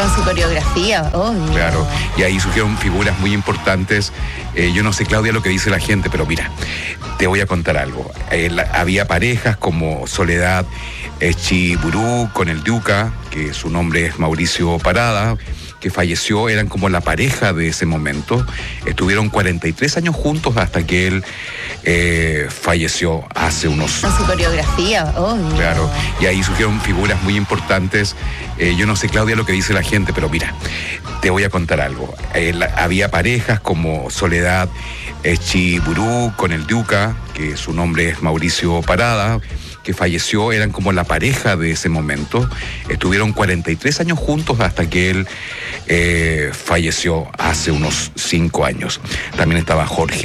Con su coreografía, obvio. Claro, y ahí surgieron figuras muy importantes. Yo no sé, Claudia, lo que dice la gente, pero mira, te voy a contar algo. Había parejas como Soledad Echeburú con el Duca, que su nombre es Mauricio Parada, que falleció, eran como la pareja de ese momento. Estuvieron 43 años juntos hasta que él falleció hace unos... Con su coreografía, obvio. Claro, y ahí surgieron figuras muy importantes. Yo no sé, Claudia, lo que dice la gente, pero mira, te voy a contar algo. Había parejas como Soledad Echeburú con el Duca, que su nombre es Mauricio Parada, que falleció, eran como la pareja de ese momento. Estuvieron 43 años juntos hasta que él falleció hace unos 5 años. También estaba Jorge